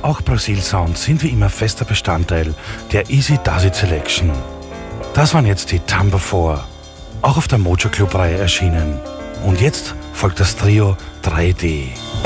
Auch Brasil-Sounds sind wie immer fester Bestandteil der Easy Does It Selection. Das waren jetzt die Tumber 4, auch auf der Mojo Club Reihe erschienen. Und jetzt folgt das Trio 3D.